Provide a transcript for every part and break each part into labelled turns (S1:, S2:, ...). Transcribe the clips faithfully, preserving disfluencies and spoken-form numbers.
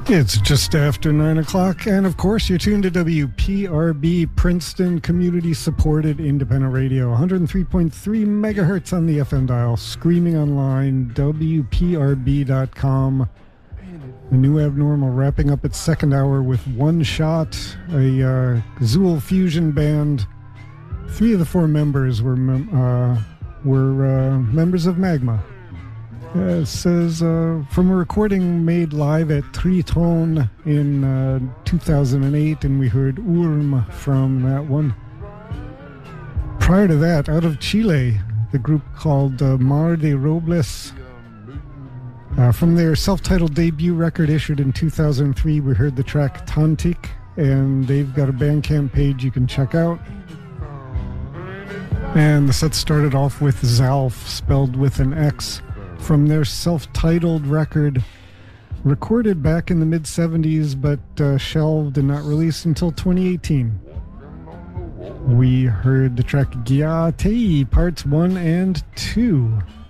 S1: It's just after nine o'clock, and of course, you're tuned to W P R B, Princeton community-supported independent radio, one hundred three point three megahertz on the F M dial, streaming online, W P R B dot com. The New Abnormal wrapping up its second hour with One Shot, a uh, Zool fusion band. Three of the four members were mem- uh, were uh, members of Magma. Uh, it says, uh, from a recording made live at Triton in uh, two thousand eight, and we heard Urm from that one. Prior to that, out of Chile, the group called uh, Mar de Robles. Uh, from their self-titled debut record issued in two thousand three, we heard the track Tantik, and they've got a Bandcamp page you can check out. And the set started off with Zalf, spelled with an X, from their self-titled record, recorded back in the mid-seventies, but uh, shelved and not released until twenty eighteen. We heard the track Gia Tei, parts one and two.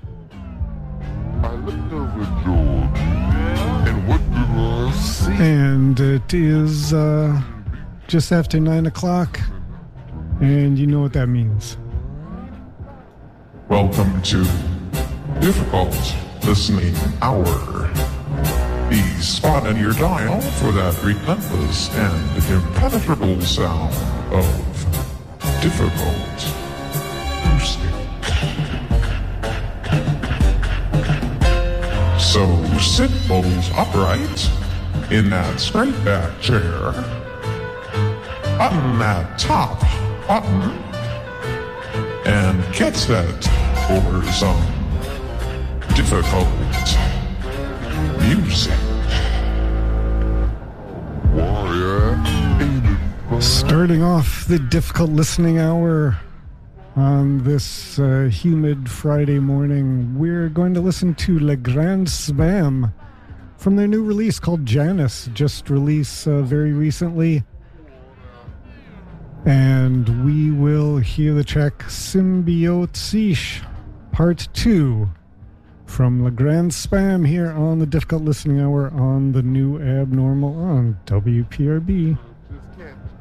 S2: I looked overjoyed, and what did I see?
S1: And it is uh, just after nine o'clock, and you know what that means.
S2: Welcome to Difficult Listening Hour. The spot on your dial for that relentless and impenetrable sound of difficult music. So sit bolt upright in that straight back chair. Button that top button and get set for some difficult music.
S1: Starting off the difficult listening hour on this uh, humid Friday morning, we're going to listen to Le Grand Spam from their new release called Janus, just released uh, very recently. And we will hear the track Symbiotisch, part two, from Le Grand Spam here on the Difficult Listening Hour on the New Abnormal on W P R B.
S2: Just can't